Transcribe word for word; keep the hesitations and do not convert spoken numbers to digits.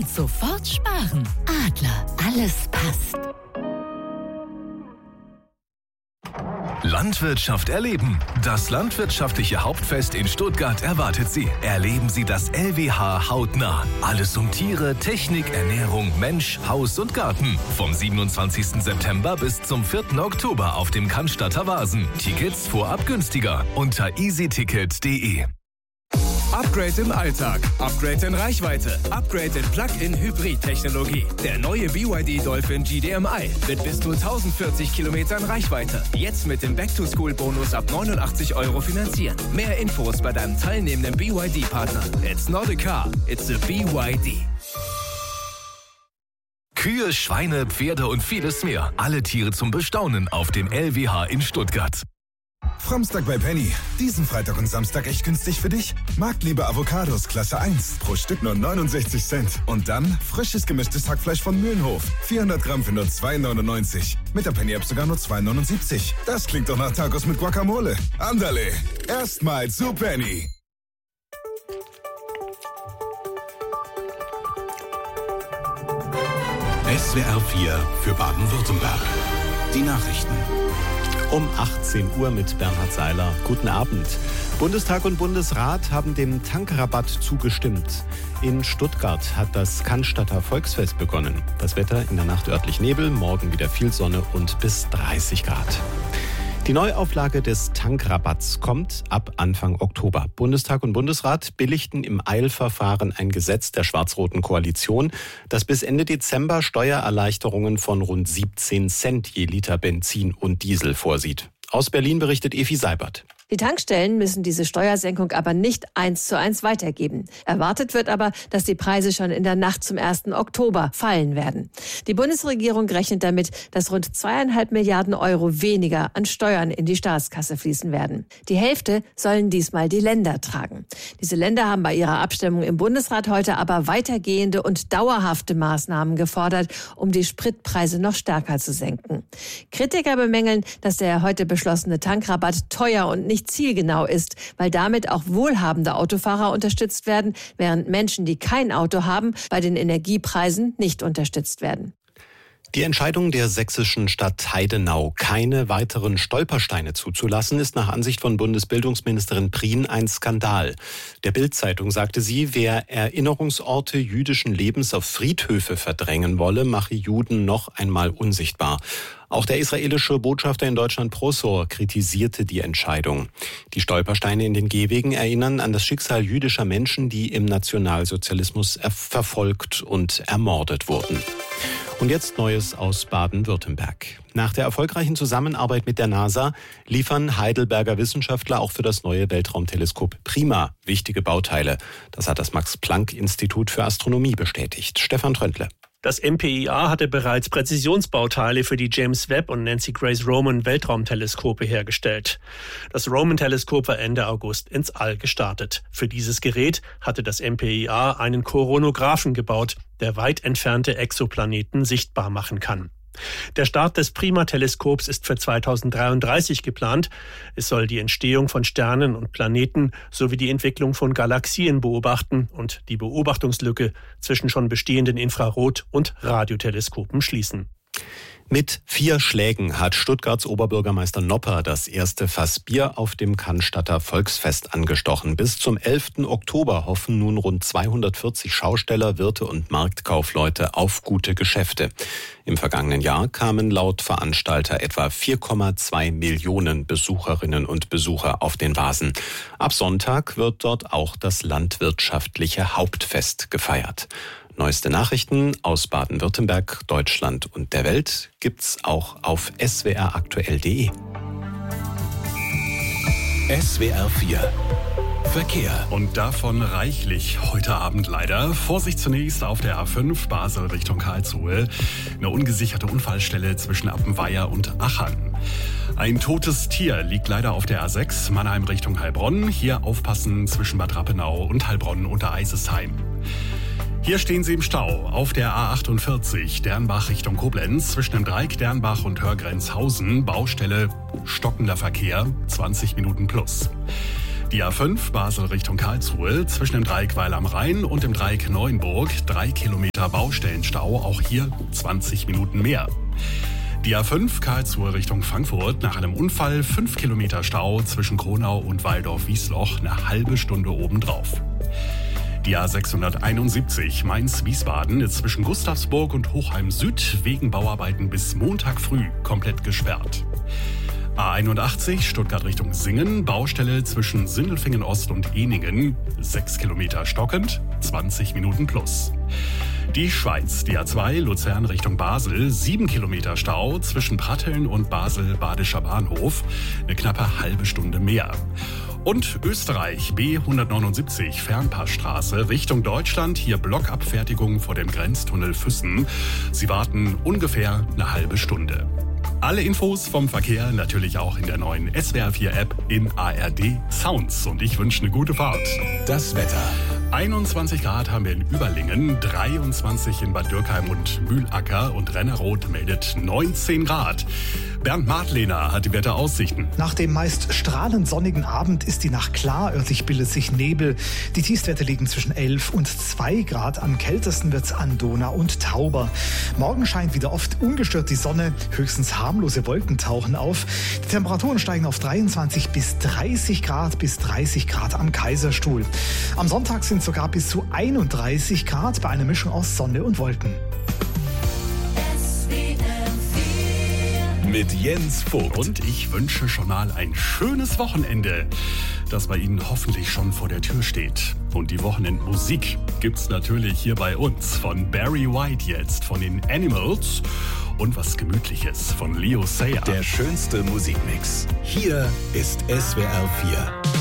und sofort sparen. Adler, alles passt. Landwirtschaft erleben. Das landwirtschaftliche Hauptfest in Stuttgart erwartet Sie. Erleben Sie das L W H hautnah. Alles um Tiere, Technik, Ernährung, Mensch, Haus und Garten. Vom siebenundzwanzigsten September bis zum vierten Oktober auf dem Cannstatter Wasen. Tickets vorab günstiger unter easyticket punkt de. Upgrade im Alltag, Upgrade in Reichweite, Upgrade in Plug-in-Hybrid-Technologie. Der neue B Y D Dolphin G D M I mit bis zu tausendvierzig Kilometern Reichweite. Jetzt mit dem Back-to-School-Bonus ab neunundachtzig Euro finanzieren. Mehr Infos bei deinem teilnehmenden B Y D-Partner. It's not a car, it's a B Y D. Kühe, Schweine, Pferde und vieles mehr. Alle Tiere zum Bestaunen auf dem L W H in Stuttgart. Framstag bei Penny. Diesen Freitag und Samstag echt günstig für dich? Marktliebe Avocados Klasse eins. Pro Stück nur neunundsechzig Cent. Und dann frisches gemischtes Hackfleisch von Mühlenhof. vierhundert Gramm für nur zwei neunundneunzig. Mit der Penny-App sogar nur zwei neunundsiebzig. Das klingt doch nach Tacos mit Guacamole. Andale. Erstmal zu Penny. S W R vier für Baden-Württemberg. Die Nachrichten. Um achtzehn Uhr mit Bernhard Seiler. Guten Abend. Bundestag und Bundesrat haben dem Tankrabatt zugestimmt. In Stuttgart hat das Cannstatter Volksfest begonnen. Das Wetter in der Nacht örtlich Nebel, morgen wieder viel Sonne und bis dreißig Grad. Die Neuauflage des Tankrabatts kommt ab Anfang Oktober. Bundestag und Bundesrat billigten im Eilverfahren ein Gesetz der schwarz-roten Koalition, das bis Ende Dezember Steuererleichterungen von rund siebzehn Cent je Liter Benzin und Diesel vorsieht. Aus Berlin berichtet Evi Seibert. Die Tankstellen müssen diese Steuersenkung aber nicht eins zu eins weitergeben. Erwartet wird aber, dass die Preise schon in der Nacht zum ersten Oktober fallen werden. Die Bundesregierung rechnet damit, dass rund zweieinhalb Milliarden Euro weniger an Steuern in die Staatskasse fließen werden. Die Hälfte sollen diesmal die Länder tragen. Diese Länder haben bei ihrer Abstimmung im Bundesrat heute aber weitergehende und dauerhafte Maßnahmen gefordert, um die Spritpreise noch stärker zu senken. Kritiker bemängeln, dass der heute beschlossene Tankrabatt teuer und nicht zielgenau ist, weil damit auch wohlhabende Autofahrer unterstützt werden, während Menschen, die kein Auto haben, bei den Energiepreisen nicht unterstützt werden. Die Entscheidung der sächsischen Stadt Heidenau, keine weiteren Stolpersteine zuzulassen, ist nach Ansicht von Bundesbildungsministerin Prien ein Skandal. Der Bild-Zeitung sagte sie, wer Erinnerungsorte jüdischen Lebens auf Friedhöfe verdrängen wolle, mache Juden noch einmal unsichtbar. Auch der israelische Botschafter in Deutschland Prosor kritisierte die Entscheidung. Die Stolpersteine in den Gehwegen erinnern an das Schicksal jüdischer Menschen, die im Nationalsozialismus verfolgt und ermordet wurden. Und jetzt Neues aus Baden-Württemberg. Nach der erfolgreichen Zusammenarbeit mit der NASA liefern Heidelberger Wissenschaftler auch für das neue Weltraumteleskop PRIMA wichtige Bauteile. Das hat das Max-Planck-Institut für Astronomie bestätigt. Stefan Tröndle. Das M P I A hatte bereits Präzisionsbauteile für die James Webb und Nancy Grace Roman Weltraumteleskope hergestellt. Das Roman-Teleskop war Ende August ins All gestartet. Für dieses Gerät hatte das M P I A einen Koronographen gebaut, der weit entfernte Exoplaneten sichtbar machen kann. Der Start des PRIMA-Teleskops ist für zweitausenddreiunddreißig geplant. Es soll die Entstehung von Sternen und Planeten sowie die Entwicklung von Galaxien beobachten und die Beobachtungslücke zwischen schon bestehenden Infrarot- und Radioteleskopen schließen. Mit vier Schlägen hat Stuttgarts Oberbürgermeister Nopper das erste Fass Bier auf dem Cannstatter Volksfest angestochen. Bis zum elften Oktober hoffen nun rund zweihundertvierzig Schausteller, Wirte und Marktkaufleute auf gute Geschäfte. Im vergangenen Jahr kamen laut Veranstalter etwa vier Komma zwei Millionen Besucherinnen und Besucher auf den Vasen. Ab Sonntag wird dort auch das landwirtschaftliche Hauptfest gefeiert. Neueste Nachrichten aus Baden-Württemberg, Deutschland und der Welt gibt's auch auf s w r aktuell punkt de. S W R vier Verkehr. Und davon reichlich heute Abend leider. Vorsicht zunächst auf der A fünf Basel Richtung Karlsruhe. Eine ungesicherte Unfallstelle zwischen Appenweier und Achern. Ein totes Tier liegt leider auf der A sechs Mannheim Richtung Heilbronn. Hier aufpassen zwischen Bad Rappenau und Heilbronn unter Eisesheim. Hier stehen Sie im Stau auf der A achtundvierzig Dernbach Richtung Koblenz zwischen dem Dreieck Dernbach und Hörgrenzhausen. Baustelle, stockender Verkehr, zwanzig Minuten plus. Die A fünf Basel Richtung Karlsruhe zwischen dem Dreieck Weil am Rhein und dem Dreieck Neuenburg. Drei Kilometer Baustellenstau, auch hier zwanzig Minuten mehr. Die A fünf Karlsruhe Richtung Frankfurt nach einem Unfall fünf Kilometer Stau zwischen Kronau und Waldorf-Wiesloch, eine halbe Stunde obendrauf. Die A sechshunderteinundsiebzig Mainz-Wiesbaden zwischen Gustavsburg und Hochheim Süd wegen Bauarbeiten bis Montag früh komplett gesperrt. A einundachtzig Stuttgart Richtung Singen, Baustelle zwischen Sindelfingen Ost und Ehningen, sechs Kilometer stockend, zwanzig Minuten plus. Die Schweiz, die A zwei Luzern Richtung Basel, sieben Kilometer Stau zwischen Pratteln und Basel-Badischer Bahnhof, eine knappe halbe Stunde mehr. Und Österreich, B hundertneunundsiebzig Fernpassstraße Richtung Deutschland, hier Blockabfertigung vor dem Grenztunnel Füssen. Sie warten ungefähr eine halbe Stunde. Alle Infos vom Verkehr natürlich auch in der neuen S W R vier App in A R D Sounds. Und ich wünsche eine gute Fahrt. Das Wetter. einundzwanzig Grad haben wir in Überlingen, dreiundzwanzig in Bad Dürkheim und Mühlacker und Rennerroth meldet neunzehn Grad. Bernd Martlehner hat die Wetteraussichten. Nach dem meist strahlend sonnigen Abend ist die Nacht klar, örtlich bildet sich Nebel. Die Tiefstwerte liegen zwischen elf und zwei Grad. Am kältesten wird's an Donau und Tauber. Morgen scheint wieder oft ungestört die Sonne, höchstens harmlose Wolken tauchen auf. Die Temperaturen steigen auf dreiundzwanzig bis dreißig Grad, bis dreißig Grad am Kaiserstuhl. Am Sonntag sind sogar bis zu einunddreißig Grad bei einer Mischung aus Sonne und Wolken. Mit Jens Vogt. Und ich wünsche schon mal ein schönes Wochenende, das bei Ihnen hoffentlich schon vor der Tür steht. Und die Wochenendmusik gibt's natürlich hier bei uns. Von Barry White jetzt, von den Animals und was Gemütliches von Leo Sayer. Der schönste Musikmix. Hier ist S W R vier.